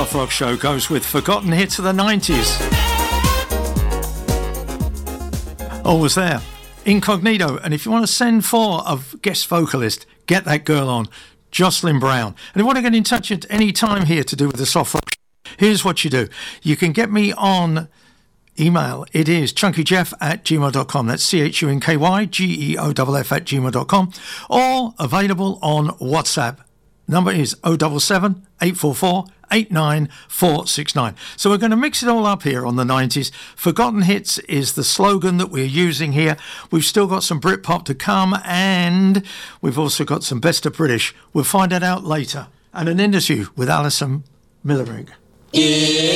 Soft Rock Show goes with forgotten hits of the 90s. Always there. Incognito. And if you want to send for a guest vocalist, get that girl on. Jocelyn Brown. And if you want to get in touch at any time here to do with the Soft Rock Show, here's what you do. You can get me on email. It is chunkyjeff@gmail.com. That's CHUNKYGEOFF@gmail.com. Or available on WhatsApp. Number is 077 844 89469. So we're going to mix it all up here on the 90s. Forgotten hits is the slogan that we're using here. We've still got some Britpop to come, and we've also got some Best of British. We'll find that out later. And an interview with Alison Millerich.